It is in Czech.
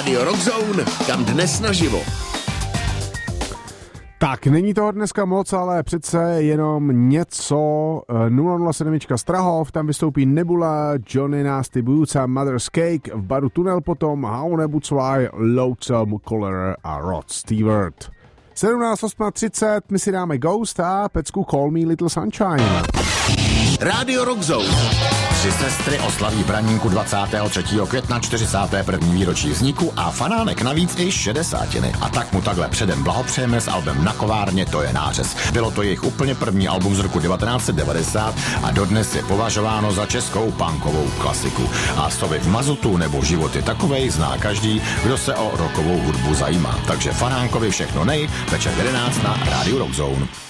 Rádio Rockzone, kam dnes naživo. Tak, není toho dneska moc, ale přece jenom něco. 007 Strahov, tam vystoupí Nebula, Johnny Nasty Boots a Mother's Cake, v baru Tunel potom Haune Bucvaj, Lonesome Color a Rod Stewart. 17:30, my si dáme Ghost a pecku Call Me Little Sunshine. Rádio Rockzone. Tři sestry oslaví Braníku 23. května 41. výročí vzniku a fanánek navíc i 60. A tak mu takhle předem blahopřejeme s albem Na kovárně, to je nářez. Bylo to jejich úplně první album z roku 1990 a dodnes je považováno za českou punkovou klasiku. A slovy v mazutu nebo život je takovej zná každý, kdo se o rockovou hudbu zajímá. Takže fanánkovi všechno nej, večer 11 na Rádiu Rockzone.